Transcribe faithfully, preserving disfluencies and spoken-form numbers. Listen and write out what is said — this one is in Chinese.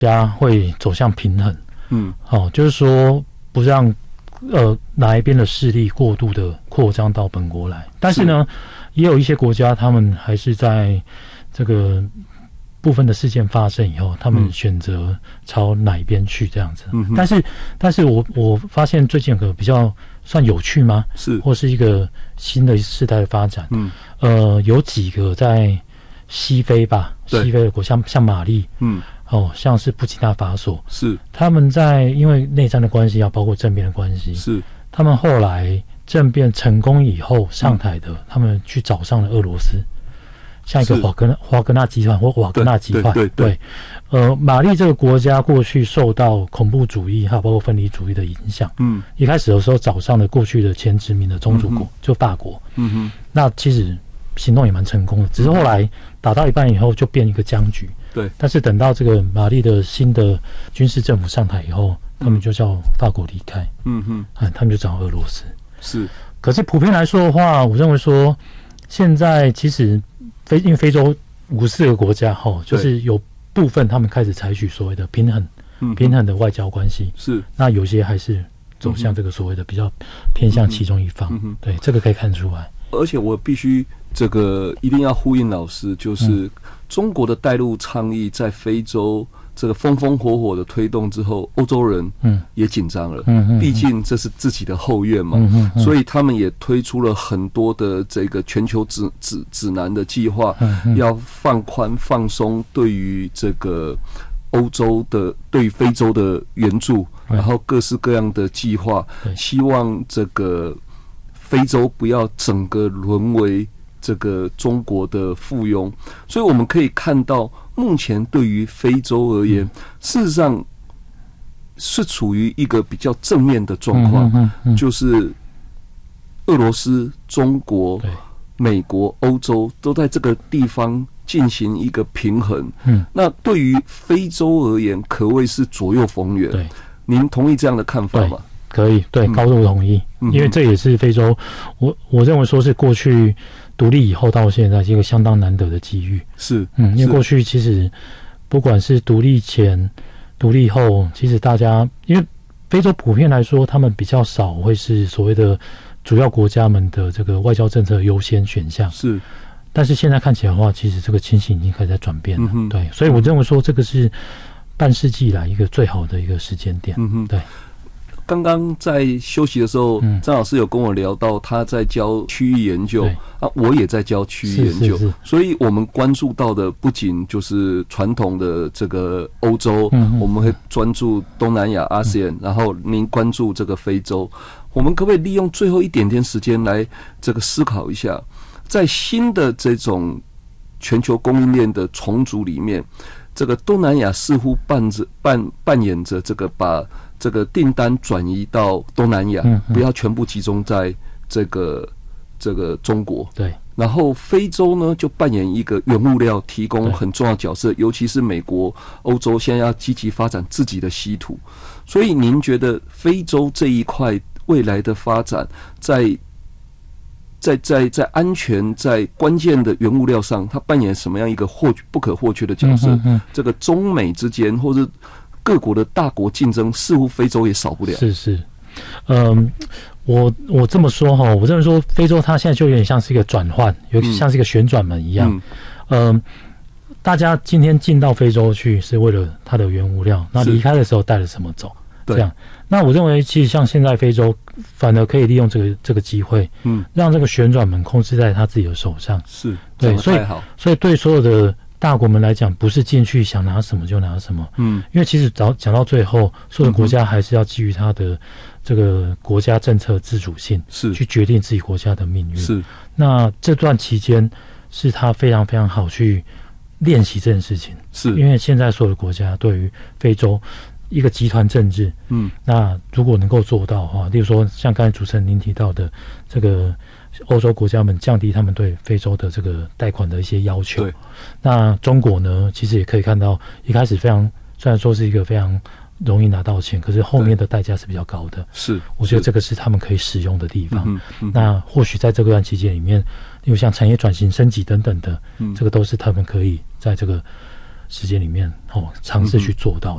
家会走向平衡。 嗯， 好、哦，就是说不让呃哪一边的势力过度的扩张到本国来，但是呢，是也有一些国家，他们还是在这个部分的事件发生以后，他们选择朝哪一边去这样子。嗯，但是，但是我我发现最近有个比较算有趣吗？ 是， 或是一个新的世代的发展。 嗯， 呃，有几个在西非吧，西非的国家，像像马利， 嗯， 哦，像是布基纳法索， 是他们在因为内战的关系，要包括政变的关系， 是他们后来政变成功以后上台的，嗯、他们去找上了俄罗斯。像一个华格纳华格纳集团或瓦格纳集团， 对 对, 对, 对， 呃，马利这个国家过去受到恐怖主义还有包括分离主义的影响，嗯，一开始的时候找上了过去的前殖民的宗主国，嗯、就法国，嗯哼，那其实行动也蛮成功的，只是后来打到一半以后就变一个僵局， 对， 但是等到这个马利的新的军事政府上台以后，他们就叫法国离开，嗯哼，啊，他们就找俄罗斯， 是， 可是普遍来说的话，我认为说现在其实。非因为非洲五十四个国家哈，就是有部分他们开始采取所谓的平衡、嗯、平衡的外交关系， 是那有些还是走向这个所谓的比较偏向其中一方，嗯、对，这个可以看出来。 而且我必须这个一定要呼应老师，就是中国的带路倡议在非洲这个风风火火的推动之后，欧洲人也紧张了，嗯，毕竟这是自己的后院嘛，嗯嗯，所以他们也推出了很多的这个全球指指指南的计划，嗯，要放宽放松对于这个欧洲的对于非洲的援助，然后各式各样的计划，希望这个非洲不要整个沦为这个中国的附庸，所以我们可以看到。目前对于非洲而言，事实上是处于一个比较正面的状况，嗯嗯嗯、就是俄罗斯、中国、美国、欧洲都在这个地方进行一个平衡。嗯，那对于非洲而言，可谓是左右逢源。对，您同意这样的看法吗？ 可以，对，高度同意。嗯、因为这也是非洲，我我认为说是过去。独立以后到现在是一个相当难得的机遇， 是， 嗯，因为过去其实不管是独立前、独立后，其实大家因为非洲普遍来说，他们比较少会是所谓的主要国家们的这个外交政策优先选项， 是。 但是现在看起来的话，其实这个情形已经开始在转变了，嗯、对，所以我认为说这个是半世纪以来一个最好的一个时间点，嗯哼，对。 刚刚在休息的时候，嗯、张老师有跟我聊到他在教区域研究啊，我也在教区域研究，是是是，所以我们关注到的不仅就是传统的这个欧洲，嗯、我们会专注东南亚、阿西安，然后您关注这个非洲，我们可不可以利用最后一点点时间来这个思考一下，在新的这种全球供应链的重组里面，这个东南亚似乎扮着扮扮演着这个把这个订单转移到东南亚，嗯嗯、不要全部集中在这个这个中国。 对， 然后非洲呢就扮演一个原物料提供很重要的角色，尤其是美国、欧洲现在要积极发展自己的稀土。所以您觉得非洲这一块未来的发展，在在在在安全、在关键的原物料上，它扮演什么样一个或不可或缺的角色？嗯嗯嗯、这个中美之间，或者各国的大国竞争，似乎非洲也少不了。 是是，嗯，我我这么说哈，我认为说非洲它现在就有点像是一个转换，有点像是一个旋转门一样。嗯，嗯，大家今天进到非洲去是为了它的原物料，那离开的时候带了什么走？这样，那我认为其实像现在非洲反而可以利用这个这个机会，嗯，让这个旋转门控制在他自己的手上。 是， 对，所以所以对所有的大国们来讲，不是进去想拿什么就拿什么，嗯，因为其实讲讲到最后，所有的国家还是要基于他的这个国家政策自主性， 是去决定自己国家的命运。 是， 那这段期间是他非常非常好去练习这件事情， 是因为现在所有的国家对于非洲一个集团政治，嗯，那如果能够做到的话，例如说像刚才主持人您提到的这个。欧洲国家们降低他们对非洲的这个贷款的一些要求。 对， 那中国呢，其实也可以看到，一开始非常虽然说是一个非常容易拿到钱，可是后面的代价是比较高的。 是， 我觉得这个是他们可以使用的地方。 嗯嗯、 那或许在这段期间里面，例如像产业转型升级等等的，嗯、这个都是他们可以在这个时间里面哦尝试去做到的。